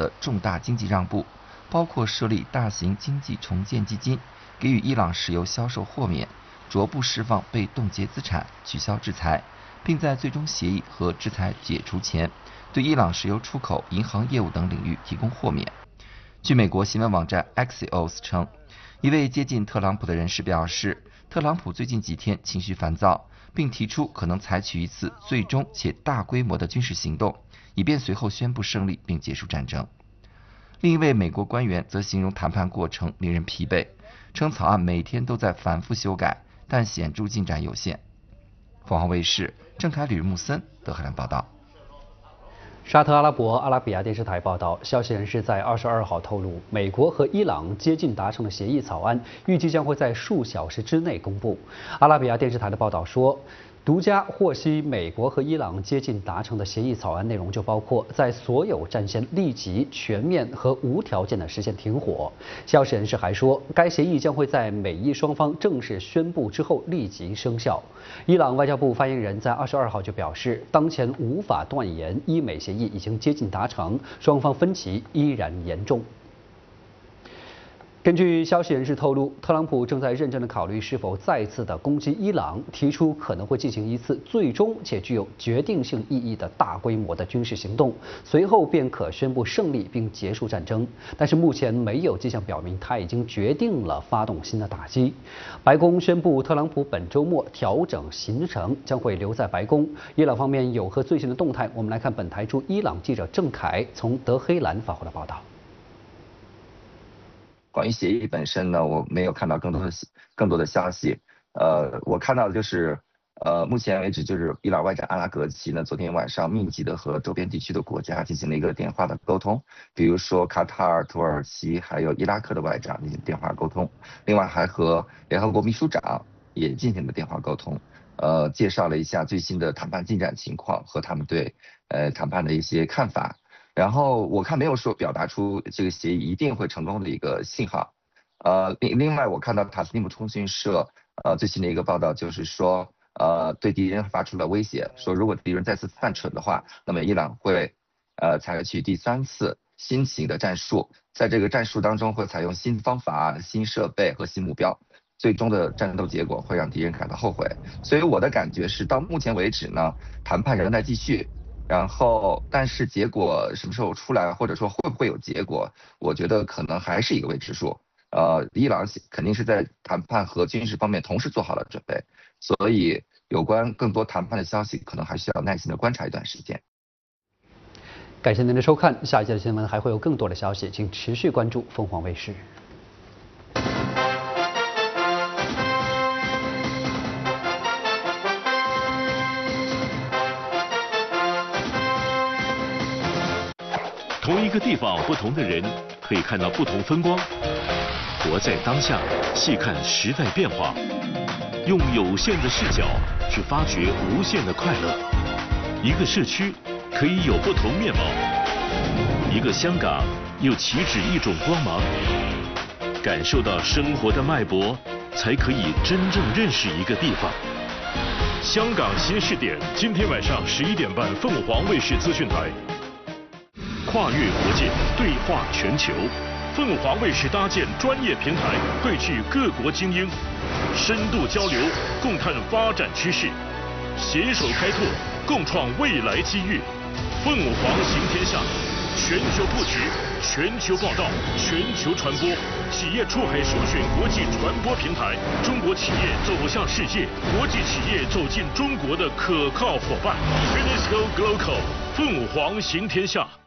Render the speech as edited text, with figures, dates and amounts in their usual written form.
的重大经济让步，包括设立大型经济重建基金，给予伊朗石油销售豁免，逐步释放被冻结资产，取消制裁，并在最终协议和制裁解除前，对伊朗石油出口、银行业务等领域提供豁免。据美国新闻网站 Axios 称，一位接近特朗普的人士表示，特朗普最近几天情绪烦躁，并提出可能采取一次最终且大规模的军事行动，以便随后宣布胜利并结束战争。另一位美国官员则形容谈判过程令人疲惫，称草案每天都在反复修改，但显著进展有限。凤凰卫视郑凯、吕木森德黑兰报道。 沙特阿拉伯阿拉比亚电视台报道，消息人士在22号透露，美国和伊朗接近达成的协议草案，预计将会在数小时之内公布。阿拉比亚电视台的报道说，独家获悉美国和伊朗接近达成的协议草案内容就包括在所有战线立即、全面和无条件的实现停火。消息人士还说，该协议将会在美伊双方正式宣布之后立即生效。伊朗外交部发言人在22号就表示，当前无法断言伊美协议已经接近达成，双方分歧依然严重。根据消息人士透露，特朗普正在认真地考虑是否再次的攻击伊朗，提出可能会进行一次最终且具有决定性意义的大规模的军事行动，随后便可宣布胜利并结束战争。但是目前没有迹象表明他已经决定了发动新的打击。白宫宣布，特朗普本周末调整行程，将会留在白宫。伊朗方面有何最新的动态？我们来看本台驻伊朗记者郑凯从德黑兰发回的报道。 关于协议本身呢，我没有看到更多的消息。我看到的就是，目前为止就是伊朗外长阿拉格齐呢，昨天晚上密集的和周边地区的国家进行了一个电话的沟通，比如说卡塔尔、土耳其还有伊拉克的外长进行电话沟通，另外还和联合国秘书长也进行了电话沟通，介绍了一下最新的谈判进展情况和他们对谈判的一些看法。然后我看没有说表达出这个协议一定会成功的一个信号。另外我看到塔斯尼姆通讯社最新的一个报道就是说，对敌人发出了威胁，说如果敌人再次犯蠢的话，那么伊朗会采取第3次新型的战术，在这个战术当中会采用新方法、新设备和新目标，最终的战斗结果会让敌人感到后悔。所以我的感觉是，到目前为止呢，谈判仍在继续。然后，但是结果什么时候出来，或者说会不会有结果，我觉得可能还是一个未知数。伊朗肯定是在谈判和军事方面同时做好了准备，所以有关更多谈判的消息，可能还需要耐心的观察一段时间。 感谢您的收看，下一节的新闻还会有更多的消息，请持续关注凤凰卫视。 同一个地方，不同的人，可以看到不同风光。活在当下，细看时代变化，用有限的视角去发掘无限的快乐。一个社区可以有不同面貌，一个香港又岂止一种光芒。感受到生活的脉搏，才可以真正认识一个地方。香港新视点，今天晚上11点半，凤凰卫视资讯台。跨越国界，对话全球，凤凰卫视搭建专业平台，汇聚各国精英，深度交流，共探发展趋势，携手开拓，共创未来机遇。凤凰行天下，全球布局，全球报道，全球传播，企业出海首选国际传播平台，中国企业走向世界，国际企业走进中国的可靠伙伴。UNESCO Global， 凤凰行天下。